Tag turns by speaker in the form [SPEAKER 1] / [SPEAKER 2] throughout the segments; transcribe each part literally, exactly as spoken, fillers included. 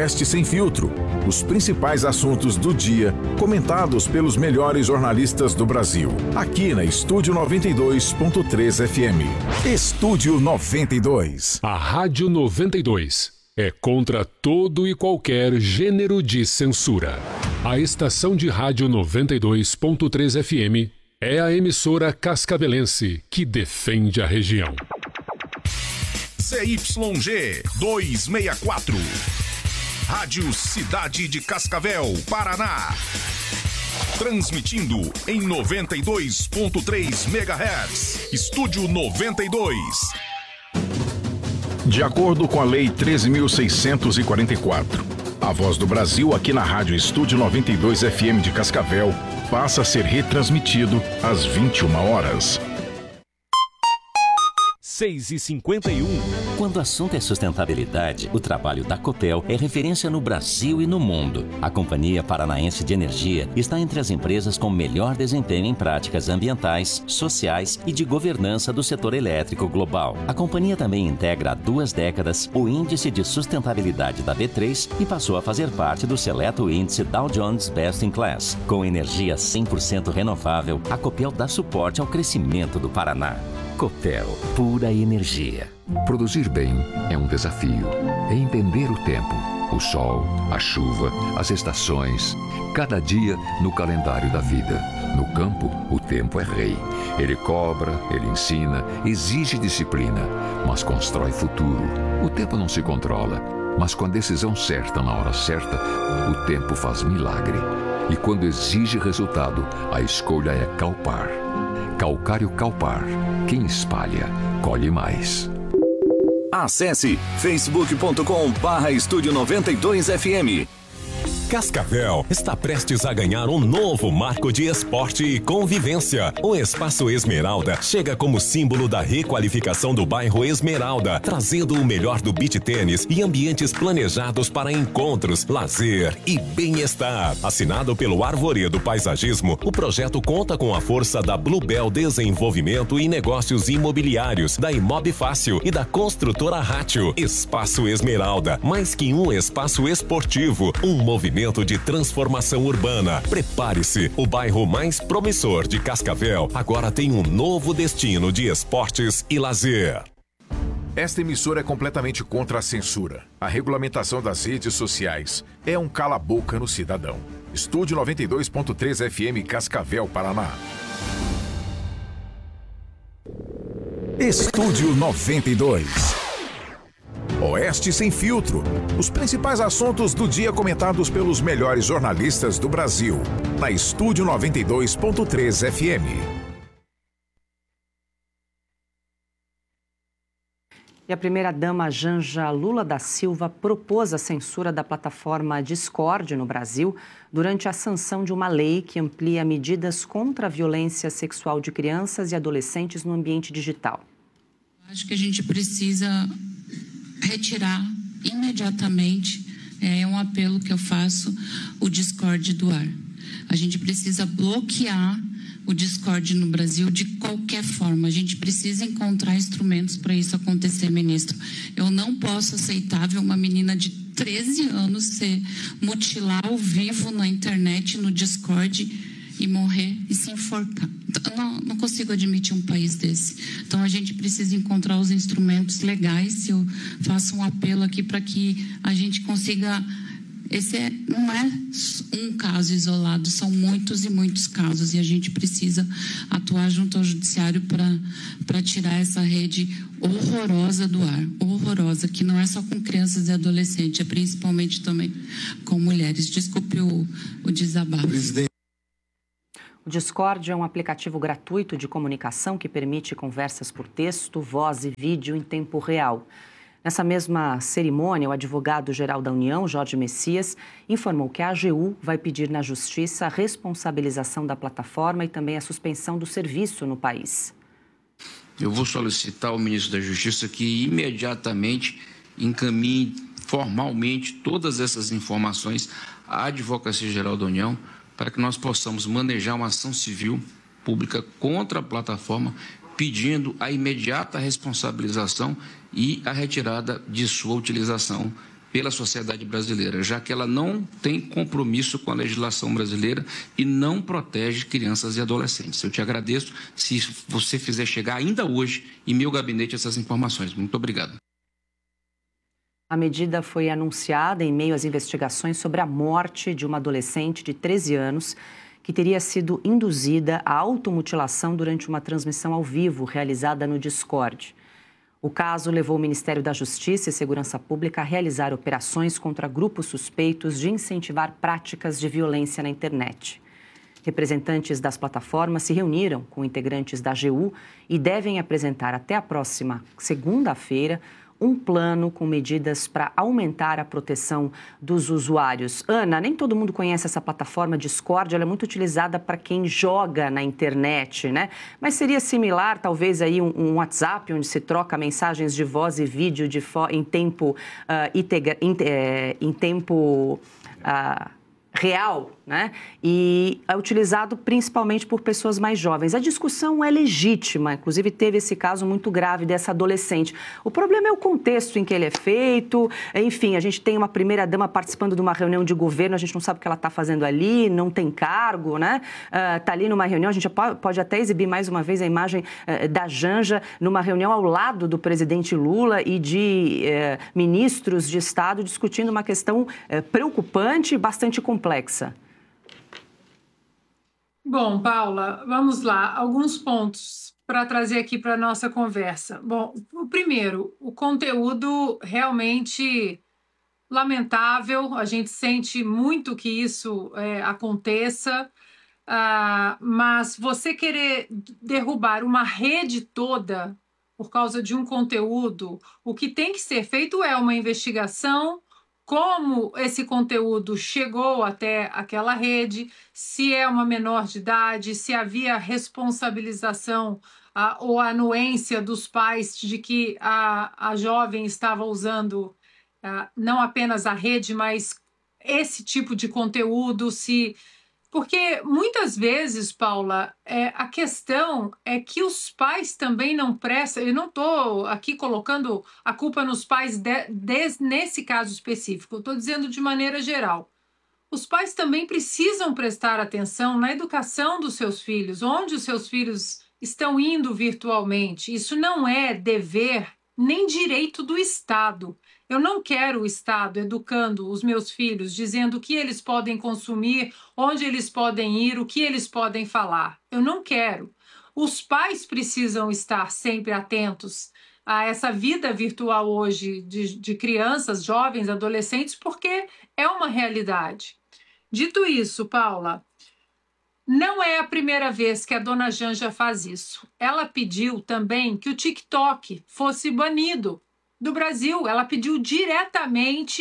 [SPEAKER 1] Oeste Sem Filtro. Os principais assuntos do dia, comentados pelos melhores jornalistas do Brasil. Aqui na Estúdio noventa e dois ponto três F M. Estúdio noventa e dois.
[SPEAKER 2] A Rádio noventa e dois é contra todo e qualquer gênero de censura. A estação de rádio noventa e dois ponto três F M é a emissora cascavelense que defende a região.
[SPEAKER 3] C Y G duzentos e sessenta e quatro. Rádio Cidade de Cascavel, Paraná. Transmitindo em noventa e dois ponto três megahertz. Estúdio noventa e dois.
[SPEAKER 1] De acordo com a Lei treze mil seiscentos e quarenta e quatro, a Voz do Brasil aqui na Rádio Estúdio noventa e dois F M de Cascavel passa a ser retransmitido às vinte e uma horas.
[SPEAKER 4] seis e cinquenta e um.
[SPEAKER 5] Quando o assunto é sustentabilidade, o trabalho da Copel é referência no Brasil e no mundo. A Companhia Paranaense de Energia está entre as empresas com melhor desempenho em práticas ambientais, sociais e de governança do setor elétrico global. A companhia também integra há duas décadas o Índice de Sustentabilidade da B três e passou a fazer parte do seleto índice Dow Jones Best in Class. Com energia cem por cento renovável, a Copel dá suporte ao crescimento do Paraná. Copel, pura energia.
[SPEAKER 6] Produzir bem é um desafio. É entender o tempo, o sol, a chuva, as estações. Cada dia no calendário da vida. No campo, o tempo é rei. Ele cobra, ele ensina, exige disciplina, mas constrói futuro. O tempo não se controla, mas com a decisão certa na hora certa, o tempo faz milagre. E quando exige resultado, a escolha é Calpar. Calcário Calpar. Quem espalha, colhe mais.
[SPEAKER 7] Acesse facebook ponto com barra estúdio noventa e dois F M.
[SPEAKER 4] Cascavel está prestes a ganhar um novo marco de esporte e convivência. O Espaço Esmeralda chega como símbolo da requalificação do bairro Esmeralda, trazendo o melhor do beach tênis e ambientes planejados para encontros, lazer e bem-estar. Assinado pelo Arvoredo Paisagismo, o projeto conta com a força da Bluebell Desenvolvimento e Negócios Imobiliários, da Imob Fácil e da construtora Rátio. Espaço Esmeralda, mais que um espaço esportivo, um movimento de transformação urbana. Prepare-se, o bairro mais promissor de Cascavel agora tem um novo destino de esportes e lazer.
[SPEAKER 1] Esta emissora é completamente contra a censura. A regulamentação das redes sociais é um cala-boca no cidadão. Estúdio noventa e dois ponto três F M Cascavel, Paraná. Estúdio noventa e dois. Oeste Sem Filtro. Os principais assuntos do dia comentados pelos melhores jornalistas do Brasil. Na Estúdio noventa e dois ponto três F M.
[SPEAKER 8] E a primeira-dama Janja Lula da Silva propôs a censura da plataforma Discord no Brasil durante a sanção de uma lei que amplia medidas contra a violência sexual de crianças e adolescentes no ambiente digital.
[SPEAKER 9] Acho que a gente precisa retirar imediatamente, é um apelo que eu faço, o Discord do ar. A gente precisa bloquear o Discord no Brasil de qualquer forma. A gente precisa encontrar instrumentos para isso acontecer, ministro. Eu não posso aceitar ver uma menina de treze anos ser mutilada ao vivo na internet, no Discord, e morrer e se enforcar. Eu não, não consigo admitir um país desse. Então, a gente precisa encontrar os instrumentos legais. Eu faço um apelo aqui para que a gente consiga... Esse é, não é um caso isolado, são muitos e muitos casos. E a gente precisa atuar junto ao judiciário para tirar essa rede horrorosa do ar. Horrorosa, que não é só com crianças e adolescentes, é principalmente também com mulheres. Desculpe o, o desabafo. Presidente.
[SPEAKER 8] O Discord é um aplicativo gratuito de comunicação que permite conversas por texto, voz e vídeo em tempo real. Nessa mesma cerimônia, o advogado-geral da União, Jorge Messias, informou que a A G U vai pedir na Justiça a responsabilização da plataforma e também a suspensão do serviço no país.
[SPEAKER 10] Eu vou solicitar ao ministro da Justiça que imediatamente encaminhe formalmente todas essas informações à Advocacia Geral da União, para que nós possamos manejar uma ação civil pública contra a plataforma, pedindo a imediata responsabilização e a retirada de sua utilização pela sociedade brasileira, já que ela não tem compromisso com a legislação brasileira e não protege crianças e adolescentes. Eu te agradeço se você fizer chegar ainda hoje em meu gabinete essas informações. Muito obrigado.
[SPEAKER 8] A medida foi anunciada em meio às investigações sobre a morte de uma adolescente de treze anos que teria sido induzida à automutilação durante uma transmissão ao vivo realizada no Discord. O caso levou o Ministério da Justiça e Segurança Pública a realizar operações contra grupos suspeitos de incentivar práticas de violência na internet. Representantes das plataformas se reuniram com integrantes da A G U e devem apresentar até a próxima segunda-feira um plano com medidas para aumentar a proteção dos usuários. Ana, nem todo mundo conhece essa plataforma Discord, ela é muito utilizada para quem joga na internet, né? Mas seria similar, talvez, aí um, um WhatsApp, onde se troca mensagens de voz e vídeo de fo- em tempo, uh, integra- in- é, em tempo uh, real, né? E é utilizado principalmente por pessoas mais jovens. A discussão é legítima, inclusive teve esse caso muito grave dessa adolescente. O problema é o contexto em que ele é feito, enfim, a gente tem uma primeira-dama participando de uma reunião de governo, a gente não sabe o que ela está fazendo ali, não tem cargo, né? Está uh, ali numa reunião, a gente pode até exibir mais uma vez a imagem uh, da Janja numa reunião ao lado do presidente Lula e de uh, ministros de Estado discutindo uma questão uh, preocupante e bastante complexa.
[SPEAKER 11] Bom, Paula, vamos lá. Alguns pontos para trazer aqui para a nossa conversa. Bom, o primeiro, o conteúdo realmente lamentável. A gente sente muito que isso é, aconteça, uh, mas você querer derrubar uma rede toda por causa de um conteúdo, o que tem que ser feito é uma investigação, como esse conteúdo chegou até aquela rede, se é uma menor de idade, se havia responsabilização ah, ou anuência dos pais de que a, a jovem estava usando ah, não apenas a rede, mas esse tipo de conteúdo, se... Porque muitas vezes, Paula, é, a questão é que os pais também não prestam. Eu não estou aqui colocando a culpa nos pais de, de, nesse caso específico, eu estou dizendo de maneira geral. Os pais também precisam prestar atenção na educação dos seus filhos, onde os seus filhos estão indo virtualmente. Isso não é dever nem direito do Estado. Eu não quero o Estado educando os meus filhos, dizendo o que eles podem consumir, onde eles podem ir, o que eles podem falar. Eu não quero. Os pais precisam estar sempre atentos a essa vida virtual hoje de, de crianças, jovens, adolescentes, porque é uma realidade. Dito isso, Paula, não é a primeira vez que a dona Janja faz isso. Ela pediu também que o TikTok fosse banido do Brasil. Ela pediu diretamente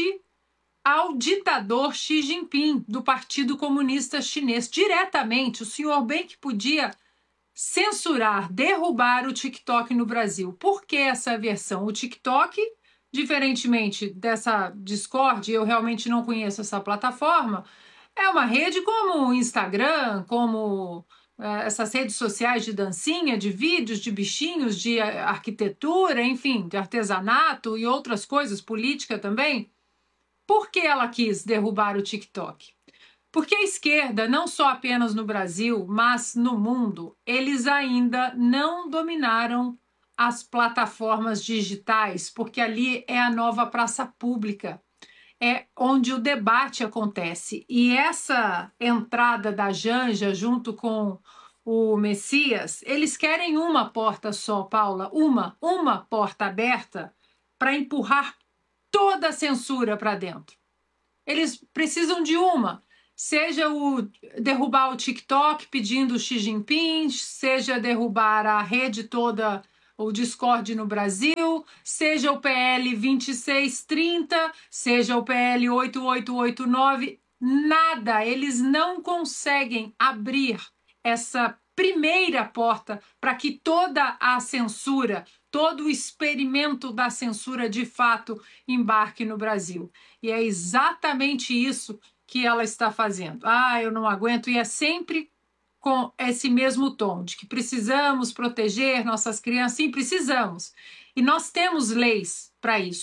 [SPEAKER 11] ao ditador Xi Jinping, do Partido Comunista Chinês. Diretamente, o senhor bem que podia censurar, derrubar o TikTok no Brasil. Por que essa versão? O TikTok, diferentemente dessa Discord, eu realmente não conheço essa plataforma, é uma rede como o Instagram, como é, essas redes sociais de dancinha, de vídeos, de bichinhos, de arquitetura, enfim, de artesanato e outras coisas, política também. Por que ela quis derrubar o TikTok? Porque a esquerda, não só apenas no Brasil, mas no mundo, eles ainda não dominaram as plataformas digitais, porque ali é a nova praça pública. É onde o debate acontece. E essa entrada da Janja junto com o Messias, eles querem uma porta só, Paula, uma, uma porta aberta para empurrar toda a censura para dentro. Eles precisam de uma, seja o derrubar o TikTok pedindo o Xi Jinping, seja derrubar a rede toda, o Discord no Brasil, seja o P L vinte e seis trinta, seja o P L oito oito oito nove, nada, eles não conseguem abrir essa primeira porta para que toda a censura, todo o experimento da censura de fato embarque no Brasil. E é exatamente isso que ela está fazendo. Ah, eu não aguento, e é sempre com esse mesmo tom, de que precisamos proteger nossas crianças. Sim, precisamos. E nós temos leis para isso.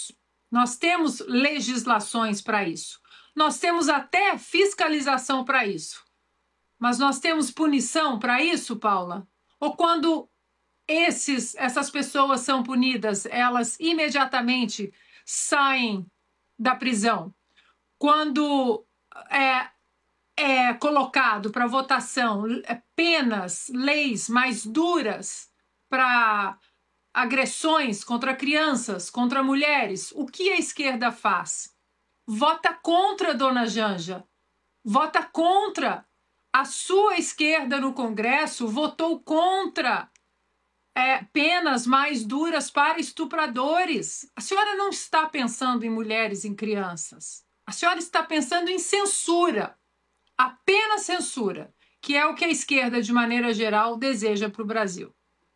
[SPEAKER 11] Nós temos legislações para isso. Nós temos até fiscalização para isso. Mas nós temos punição para isso, Paula? Ou quando esses, essas pessoas são punidas, elas imediatamente saem da prisão? Quando é, é colocado para votação penas, leis mais duras para agressões contra crianças, contra mulheres, o que a esquerda faz? Vota contra, dona Janja. Vota contra. A sua esquerda no Congresso votou contra é, penas mais duras para estupradores. A senhora não está pensando em mulheres e em crianças. A senhora está pensando em censura. Apenas censura, que é o que a esquerda, de maneira geral, deseja para o Brasil.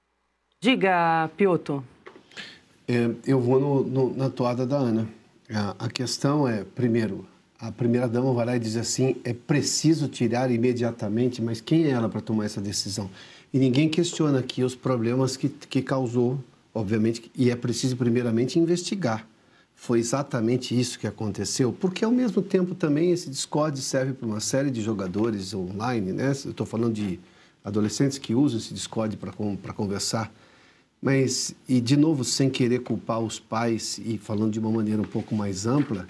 [SPEAKER 8] Diga, Piotr.
[SPEAKER 12] É, eu vou no, no, na toada da Ana. A, a questão é, primeiro, a primeira-dama vai lá e diz assim, é preciso tirar imediatamente, mas quem é ela para tomar essa decisão? E ninguém questiona aqui os problemas que, que causou, obviamente, e é preciso primeiramente investigar. Foi exatamente isso que aconteceu, porque ao mesmo tempo também esse Discord serve para uma série de jogadores online, né? Eu estou falando de adolescentes que usam esse Discord para para conversar. Mas, e de novo, sem querer culpar os pais e falando de uma maneira um pouco mais ampla,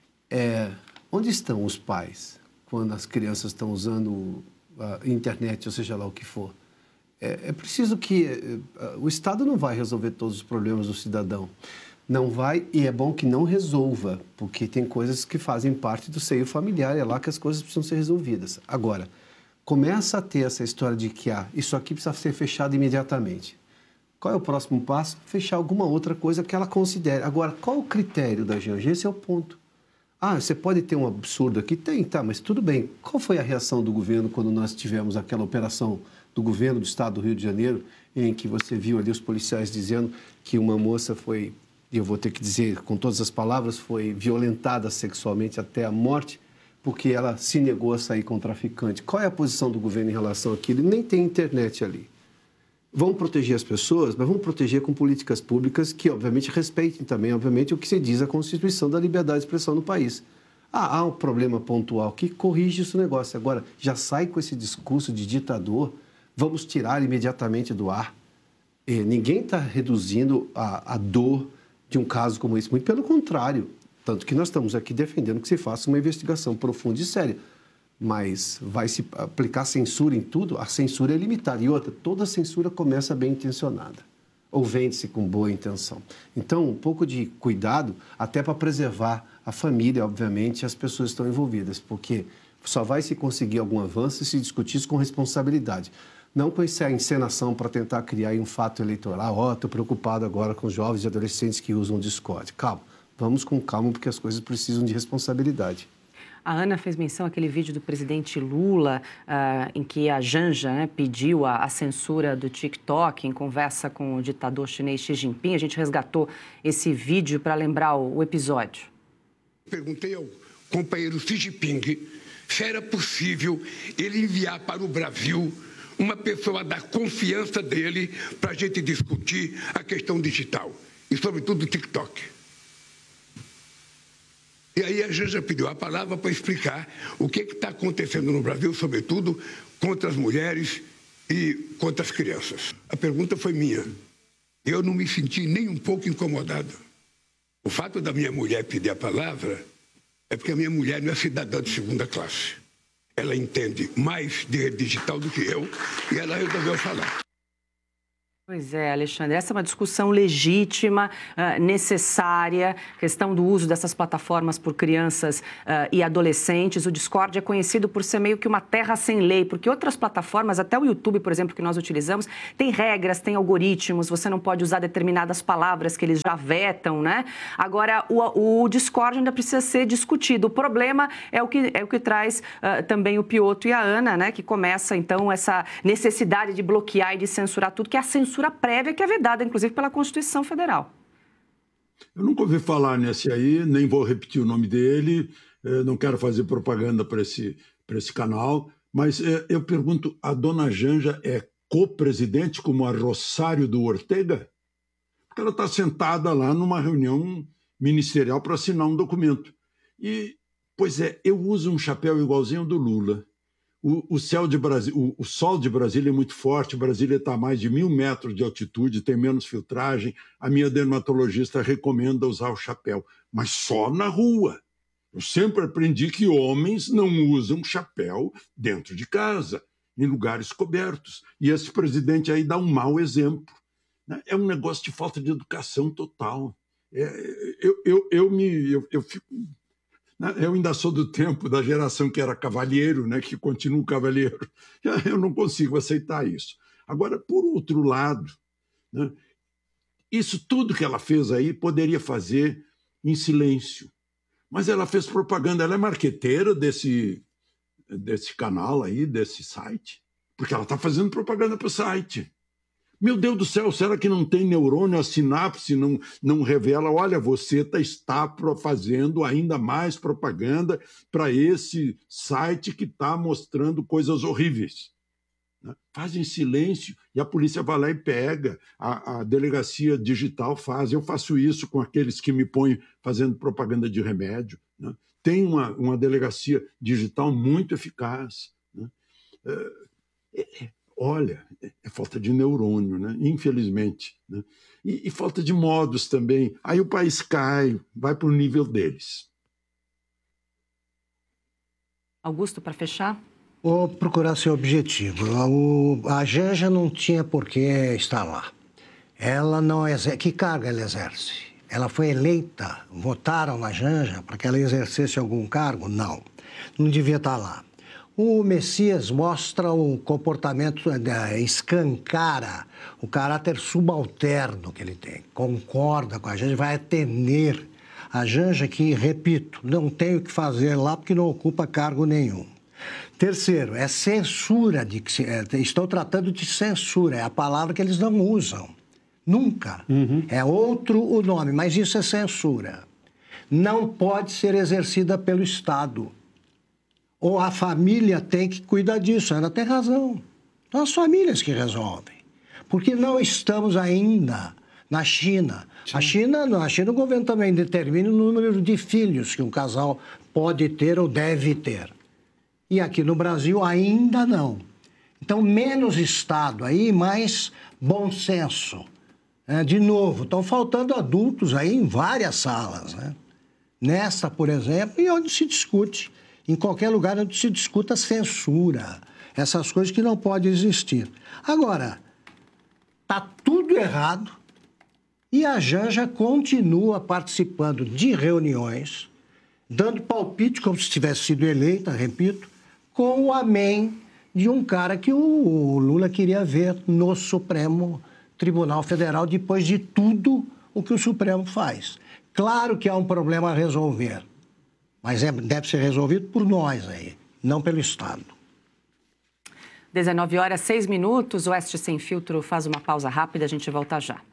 [SPEAKER 12] é, onde estão os pais quando as crianças estão usando a internet, ou seja lá o que for? É, é preciso que... É, o Estado não vai resolver todos os problemas do cidadão. Não vai, e é bom que não resolva, porque tem coisas que fazem parte do seio familiar, é lá que as coisas precisam ser resolvidas. Agora, começa a ter essa história de que ah, isso aqui precisa ser fechado imediatamente. Qual é o próximo passo? Fechar alguma outra coisa que ela considere. Agora, qual o critério da Janja? Esse é o ponto. Ah, você pode ter um absurdo aqui? Tem, tá, mas tudo bem. Qual foi a reação do governo quando nós tivemos aquela operação do governo do estado do Rio de Janeiro, em que você viu ali os policiais dizendo que uma moça foi, eu vou ter que dizer com todas as palavras, foi violentada sexualmente até a morte, porque ela se negou a sair com o traficante. Qual é a posição do governo em relação àquilo? Nem tem internet ali. Vamos proteger as pessoas, mas vamos proteger com políticas públicas que, obviamente, respeitem também, obviamente, o que se diz a Constituição da liberdade de expressão no país. Ah, há um problema pontual que corrige esse negócio. Agora, já sai com esse discurso de ditador, vamos tirar imediatamente do ar. E ninguém está reduzindo a, a dor de um caso como esse, muito pelo contrário. Tanto que nós estamos aqui defendendo que se faça uma investigação profunda e séria. Mas vai se aplicar censura em tudo? A censura é limitada. E outra, toda censura começa bem intencionada. Ou vende-se com boa intenção. Então, um pouco de cuidado, até para preservar a família, obviamente, e as pessoas que estão envolvidas. Porque só vai se conseguir algum avanço se discutir isso com responsabilidade. Não com essa encenação para tentar criar um fato eleitoral. Ó, oh, estou preocupado agora com os jovens e adolescentes que usam o Discord. Calma, vamos com calma, porque as coisas precisam de responsabilidade.
[SPEAKER 8] A Ana fez menção àquele vídeo do presidente Lula, uh, em que a Janja, né, pediu a, a censura do TikTok em conversa com o ditador chinês Xi Jinping. A gente resgatou esse vídeo para lembrar o, o episódio.
[SPEAKER 13] Perguntei ao companheiro Xi Jinping se era possível ele enviar para o Brasil uma pessoa da confiança dele para a gente discutir a questão digital e, sobretudo, o TikTok. E aí a Janja pediu a palavra para explicar o que está acontecendo no Brasil, sobretudo contra as mulheres e contra as crianças. A pergunta foi minha. Eu não me senti nem um pouco incomodado. O fato da minha mulher pedir a palavra é porque a minha mulher não é cidadã de segunda classe. Ela entende mais de rede digital do que eu e ela resolveu falar.
[SPEAKER 8] Pois é, Alexandre, essa é uma discussão legítima, uh, necessária, questão do uso dessas plataformas por crianças uh, e adolescentes. O Discord é conhecido por ser meio que uma terra sem lei, porque outras plataformas, até o YouTube, por exemplo, que nós utilizamos, tem regras, tem algoritmos, você não pode usar determinadas palavras que eles já vetam, né? Agora, o, o Discord ainda precisa ser discutido. O problema é o que, é o que traz uh, também o Piotr e a Ana, né? Que começa, então, essa necessidade de bloquear e de censurar tudo, que é a censura censura prévia que é vedada, inclusive, pela Constituição Federal.
[SPEAKER 14] Eu nunca ouvi falar nesse aí, nem vou repetir o nome dele, não quero fazer propaganda para esse, para esse canal, mas eu pergunto, a dona Janja é co-presidente como a Rosário do Ortega? Porque ela está sentada lá numa reunião ministerial para assinar um documento. E, pois é, eu uso um chapéu igualzinho ao do Lula. O, o, céu de Brasi- o, o sol de Brasília é muito forte, Brasília está a mais de mil metros de altitude, tem menos filtragem, a minha dermatologista recomenda usar o chapéu, mas só na rua. Eu sempre aprendi que homens não usam chapéu dentro de casa, em lugares cobertos. E esse presidente aí dá um mau exemplo. Né? É um negócio de falta de educação total. É, eu, eu, eu, me, eu, eu fico... Eu ainda sou do tempo da geração que era cavalheiro, né, que continua cavalheiro. Eu não consigo aceitar isso. Agora, por outro lado, né, isso tudo que ela fez aí poderia fazer em silêncio. Mas ela fez propaganda, ela é marqueteira desse, desse canal aí, desse site, porque ela está fazendo propaganda para o site. Meu Deus do céu, será que não tem neurônio? A sinapse não, não revela, olha, você tá, está fazendo ainda mais propaganda para esse site que está mostrando coisas horríveis. Né? Faz em silêncio e a polícia vai lá e pega, a, a delegacia digital faz, eu faço isso com aqueles que me põem fazendo propaganda de remédio. Né? Tem uma, uma delegacia digital muito eficaz. Né? É, é, Olha, é falta de neurônio, né? Infelizmente. Né? E, e falta de modos também. Aí o país cai, vai para o nível deles.
[SPEAKER 8] Augusto, para fechar?
[SPEAKER 15] Vou procurar ser objetivo. O, a Janja não tinha por que estar lá. Ela não exerce. Que cargo ela exerce? Ela foi eleita, votaram na Janja para que ela exercesse algum cargo? Não. Não devia estar lá. O Messias mostra um comportamento, escancara o caráter subalterno que ele tem. Concorda com a Janja, vai atender a Janja que, repito, não tem o que fazer lá porque não ocupa cargo nenhum. Terceiro, é censura. De, é, estão tratando de censura, é a palavra que eles não usam. Nunca. Uhum. É outro o nome, mas isso é censura. Não pode ser exercida pelo Estado. Ou a família tem que cuidar disso. Ela tem razão. São as famílias que resolvem. Porque não estamos ainda na China. A China, na China, o governo também determina o número de filhos que um casal pode ter ou deve ter. E aqui no Brasil ainda não. Então, menos Estado aí, mais bom senso. É, de novo, estão faltando adultos aí em várias salas. Né? Nesta, por exemplo, e onde se discute. Em qualquer lugar onde se discuta censura, essas coisas que não podem existir. Agora, está tudo errado e a Janja continua participando de reuniões, dando palpite como se tivesse sido eleita, repito, com o amém de um cara que o Lula queria ver no Supremo Tribunal Federal depois de tudo o que o Supremo faz. Claro que há um problema a resolver. Mas é, deve ser resolvido por nós aí, não pelo Estado.
[SPEAKER 8] dezenove horas, seis minutos. O Oeste Sem Filtro faz uma pausa rápida, a gente volta já.